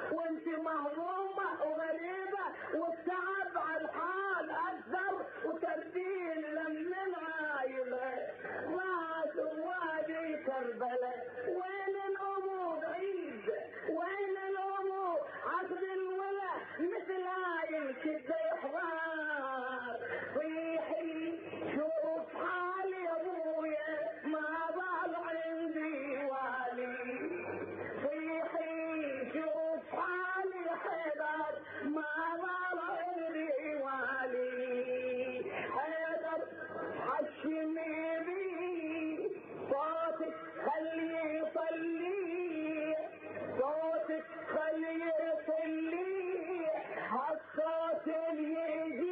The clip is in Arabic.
وانت مهضومة وغريبة والتعب على الحال اكثر وتردين لمن العايلة ما سوادي كربلة. وين الامور عيد وين الامور عقد الولا مثل هاي الكده يحضر صيحي شوف حالي ابويا ما ضل عندي والي صيحي شوف حالي حيدر ما ضل عندي والي حيدر حشمي بي صوتك خليه يصلي صوتك خليه يصلي هالصوت اللي